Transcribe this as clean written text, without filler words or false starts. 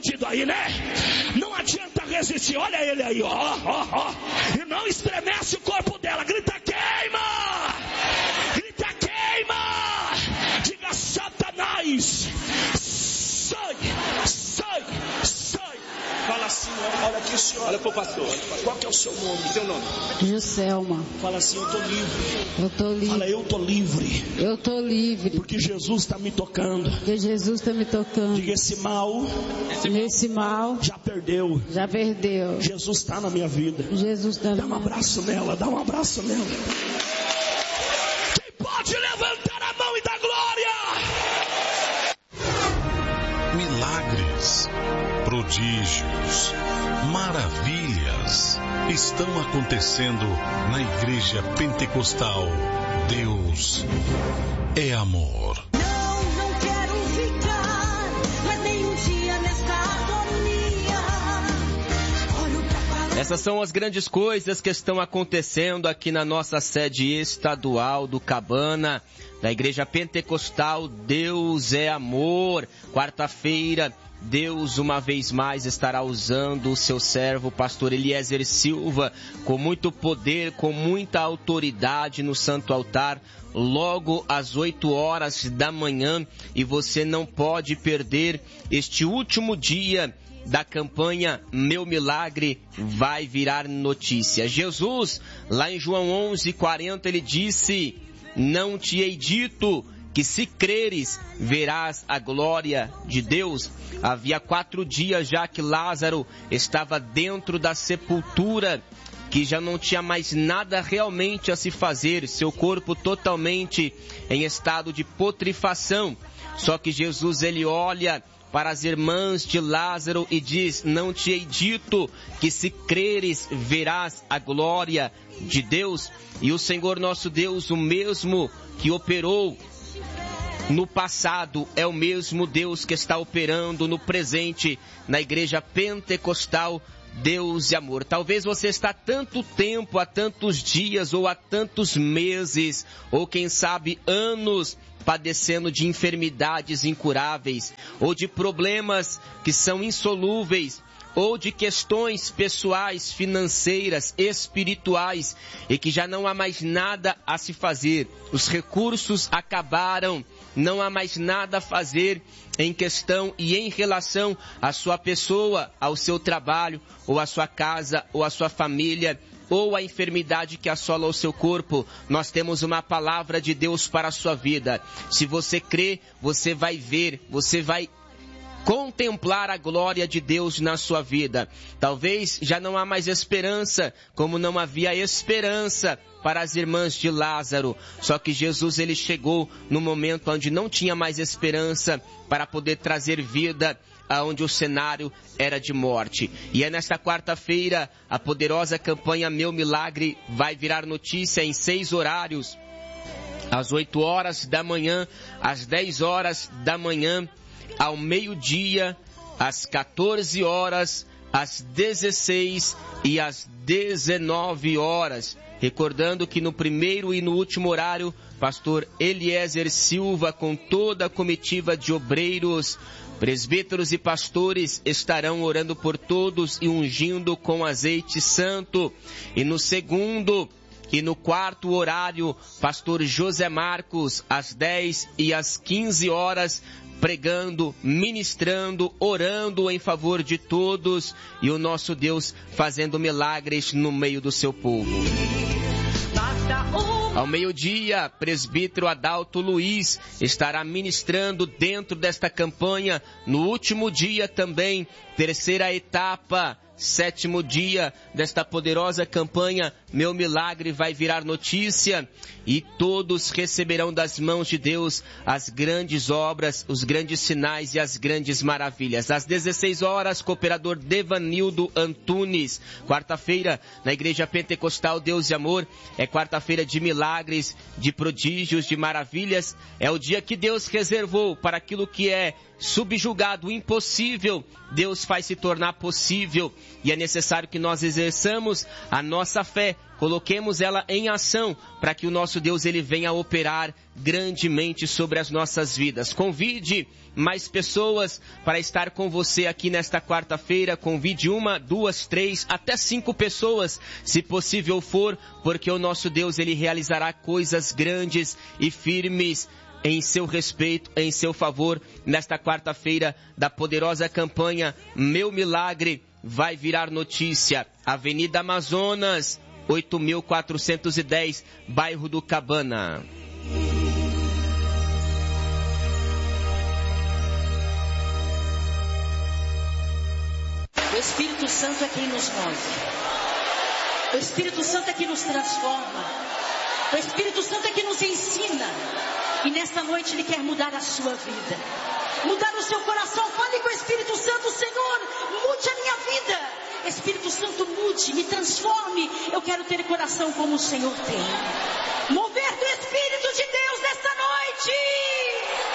aí, né? Não adianta resistir. Olha ele aí, ó. E não estremece o corpo dela. Grita, queima! Grita, queima! Diga, Satanás, sai! Fala assim, olha aqui, senhora. Olha pro pastor. Qual que é o seu nome? Seu nome? Juscelma. Fala assim, eu tô livre. Eu tô livre. Fala, eu tô livre. Eu tô livre. Porque Jesus está me tocando. Porque Jesus está me tocando. Diga, esse mal já perdeu. Já perdeu. Jesus está na minha vida. Jesus está. Dá um abraço nela, dá um abraço nela. Quem pode levantar a mão e dar glória? Milagres, prodígios, maravilhas estão acontecendo na Igreja Pentecostal. Deus é amor. Não quero ficar, mas nem um dia nesta agonia. Olho pra Essas são as grandes coisas que estão acontecendo aqui na nossa sede estadual do Cabana, da Igreja Pentecostal. Deus é amor. Quarta-feira, Deus uma vez mais estará usando o seu servo, o pastor Eliezer Silva, com muito poder, com muita autoridade no santo altar, logo às 8 horas da manhã. E você não pode perder este último dia da campanha Meu Milagre Vai Virar Notícia. Jesus, lá em João 11:40, ele disse: não te hei dito que se creres, verás a glória de Deus. Havia 4 dias já que Lázaro estava dentro da sepultura, que já não tinha mais nada realmente a se fazer, seu corpo totalmente em estado de putrefação. Só que Jesus, ele olha para as irmãs de Lázaro e diz: não te hei dito que se creres, verás a glória de Deus. E o Senhor nosso Deus, o mesmo que operou no passado, é o mesmo Deus que está operando no presente na Igreja Pentecostal. Deus e amor. Talvez você está há tanto tempo, há tantos dias, ou há tantos meses, ou quem sabe anos, padecendo de enfermidades incuráveis, ou de problemas que são insolúveis, ou de questões pessoais, financeiras, espirituais, e que já não há mais nada a se fazer. Os recursos acabaram, não há mais nada a fazer em questão e em relação à sua pessoa, ao seu trabalho, ou à sua casa, ou à sua família, ou a enfermidade que assola o seu corpo. Nós temos uma palavra de Deus para a sua vida. Se você crê, você vai ver, você vai contemplar a glória de Deus na sua vida. Talvez já não há mais esperança, como não havia esperança para as irmãs de Lázaro. Só que Jesus, ele chegou no momento onde não tinha mais esperança para poder trazer vida aonde o cenário era de morte. E é nesta quarta-feira a poderosa campanha Meu Milagre vai virar notícia em 6 horários. Às 8 horas da manhã, às 10 horas da manhã, ao meio-dia, às 14 horas, às 16 e às 19 horas. Recordando que no primeiro e no último horário, pastor Eliezer Silva, com toda a comitiva de obreiros, presbíteros e pastores, estarão orando por todos e ungindo com azeite santo. E no segundo e no quarto horário, pastor José Marcos, às 10 e às 15 horas, pregando, ministrando, orando em favor de todos, e o nosso Deus fazendo milagres no meio do seu povo. Ao meio-dia, presbítero Adalto Luiz estará ministrando dentro desta campanha. No último dia também, terceira etapa, 7º dia desta poderosa campanha, Meu Milagre vai virar notícia, e todos receberão das mãos de Deus as grandes obras, os grandes sinais e as grandes maravilhas. Às 16 horas, cooperador Devanildo Antunes. Quarta-feira, na Igreja Pentecostal Deus e Amor, é quarta-feira de milagres, de prodígios, de maravilhas. É o dia que Deus reservou para aquilo que é subjugado, o impossível, Deus faz se tornar possível, e é necessário que nós exerçamos a nossa fé coloquemos ela em ação para que o nosso Deus ele venha operar grandemente sobre as nossas vidas. Convide mais pessoas para estar com você aqui nesta quarta-feira. Convide 1, 2, 3, até 5 pessoas, se possível for, porque o nosso Deus ele realizará coisas grandes e firmes em seu respeito, em seu favor, nesta quarta-feira da poderosa campanha Meu Milagre vai virar notícia. Avenida Amazonas, 8.410, bairro do Cabana. O Espírito Santo é quem nos move. O Espírito Santo é quem nos transforma. O Espírito Santo é quem nos ensina. E nesta noite Ele quer mudar a sua vida. Mudar o seu coração. Fale com o Espírito Santo: Senhor, mude a minha vida. Espírito Santo, mude, me transforme. Eu quero ter coração como o Senhor tem. Mover